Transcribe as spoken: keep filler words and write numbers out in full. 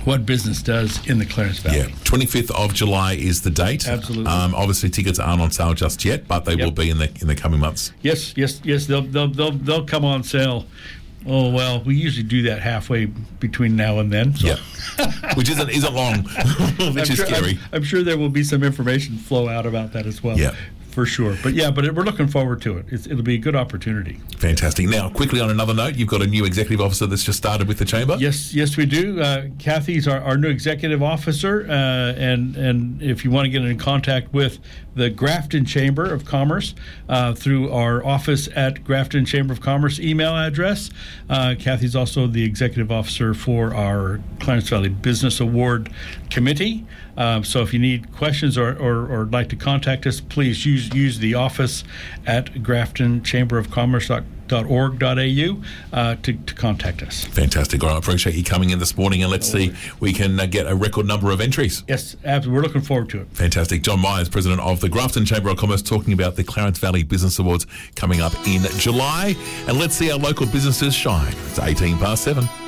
what business does in the Clarence Valley. Yeah, twenty-fifth of July is the date. Absolutely. Um, obviously, tickets aren't on sale just yet, but they Yep. will be in the in the coming months. Yes, yes, yes. They'll they'll they'll, they'll come on sale. Oh well, we usually do that halfway between now and then. So. Yeah, which isn't isn't long, which I'm is sure, scary. I'm, I'm sure there will be some information flow out about that as well. Yeah. For sure. But yeah, but it, we're looking forward to it. It's, it'll be a good opportunity. Fantastic. Now, quickly on another note, you've got a new executive officer that's just started with the Chamber. Yes, yes, we do. Uh, Kathy's our, our new executive officer, uh, and and if you want to get in contact with the Grafton Chamber of Commerce uh, through our office at Grafton Chamber of Commerce email address. Uh, Kathy's also the executive officer for our Clarence Valley Business Award Committee. Um, so if you need questions or, or, or like to contact us, please use use the office at grafton chamber of commerce dot org dot a u uh, to, to contact us. Fantastic. All right, I appreciate you coming in this morning, and let's see we can uh, get a record number of entries. Yes, absolutely. We're looking forward to it. Fantastic. John Myers, President of the Grafton Chamber of Commerce, talking about the Clarence Valley Business Awards coming up in July. And let's see our local businesses shine. It's eighteen past seven.